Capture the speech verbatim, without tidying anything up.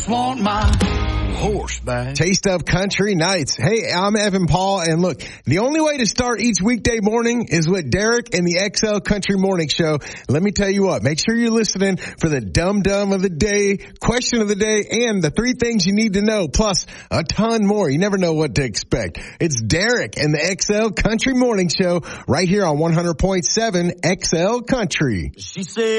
Want my horse back. Taste of Country Nights. Hey, I'm Evan Paul, and look, the only way to start each weekday morning is with Derek and the X L Country Morning Show. Let me tell you what, make sure you're listening for the Dum Dum of the Day, Question of the Day, and the three things you need to know, plus a ton more. You never know what to expect. It's Derek and the X L Country Morning Show right here on one hundred point seven X L Country. She said